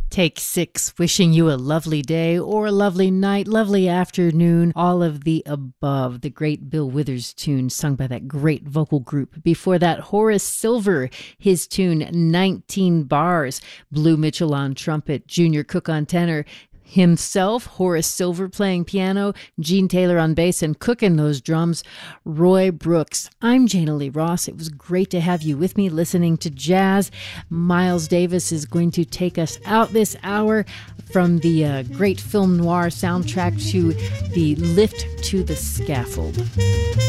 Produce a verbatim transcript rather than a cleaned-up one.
Take six, wishing you a lovely day or a lovely night, lovely afternoon, all of the above. The great Bill Withers tune sung by that great vocal group. Before that, Horace Silver, his tune nineteen bars. Blue Mitchell on trumpet, Junior Cook on tenor, himself, Horace Silver playing piano, Gene Taylor on bass and cooking those drums, Roy Brooks. I'm Jana Lee Ross. It was great to have you with me listening to jazz. Miles Davis is going to take us out this hour from the uh, great film noir soundtrack to the Lift to the Scaffold.